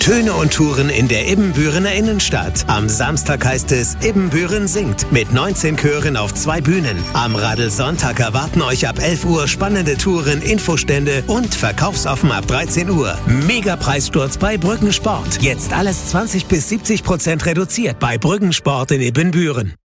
Töne und Touren in der Ibbenbürener Innenstadt. Am Samstag heißt es Ibbenbüren singt mit 19 Chören auf 2 Bühnen. Am Radelsonntag erwarten euch ab 11 Uhr spannende Touren, Infostände und verkaufsoffen ab 13 Uhr. Megapreissturz bei Brüggensport. Jetzt alles 20 bis 70% reduziert bei Brüggensport in Ibbenbüren.